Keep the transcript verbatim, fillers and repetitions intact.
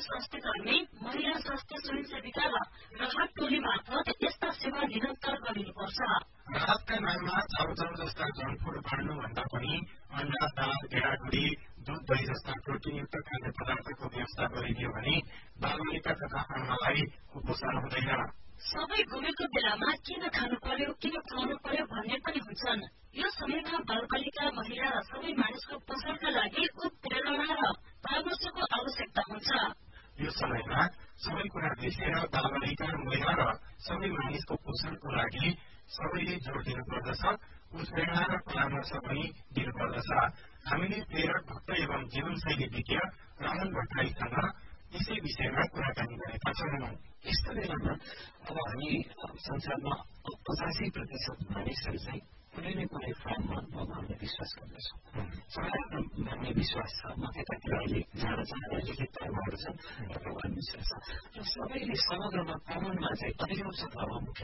स्वास्थ्य कर्मी, महिला स्वास्थ्य स्वयंसेविका र राहत टोली मार्फत यस्ता सेवा निरन्तर गरिनुपर्छ। राहतका नाममा चाउचाउ जस्ता जङ्क फुड बाँड्नु भन्दा पनि अन्डा, दाल, गेडागुडी, दूध, दही जस्ता प्रोटिनयुक्त खाद्य पदार्थको व्यवस्था गरिदियो भने बालबालिका तथा आमालाई कुपोषण हुँदैन। सबै घुमेको बेलामा किन खानु पर्यो, किन खुवाउनु पर्यो भन्ने पनि हुन्छन्। यो समयमा बालबालिका, महिला र सबै मानिसको पोषणका लागि उत्प्रेरणा र परामर्शको आवश्यकता हुन्छ। यो समयमा सबै कुरा बिर्सेर बालबालिका, महिला र सबै मानिसको पोषणको लागि सबैले जोड़ दिनुपर्दछ। उत्प्रेरणा र परामर्श पनि दिनुपर्दछ। हामीले प्रेरक भक्त एवं जीवनशैली विज्ञ रमन भट्टराईसँग यसै विषयमा कुराकानी गरेका छौं। यस्तो बेलामा अब हामी संसारमा पचासी प्रतिशत मानिसहरू चाहिँ कुनै न कुनै फर्ममा भगवानले विश्वास गर्दछौँ। सबैलाई भन्ने विश्वास छ। म त्यतातिर अहिले जान चाहँदा लिखित धर्महरू छन् र भगवान विश्वास छ र सबैले समग्रमा कमनमा चाहिँ अधिकांश धर्म मुख्य